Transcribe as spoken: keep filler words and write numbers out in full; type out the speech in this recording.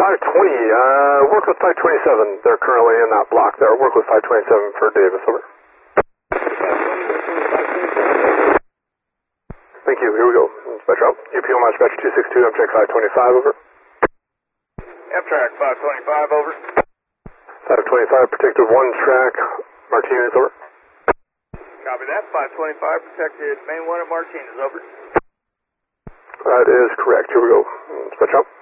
five twenty, uh, work with five twenty-seven. They're currently in that block there. Work with five twenty-seven for Davis, over. Thank you, here we go. Dispatcher out. U P O Dispatcher two six two, Amtrak five twenty-five, over. Amtrak five twenty-five, over. five twenty-five, protected one track, Martinez, over. Copy that, five twenty-five, protected main one at Martinez, over. That is correct, here we go. Dispatcher out.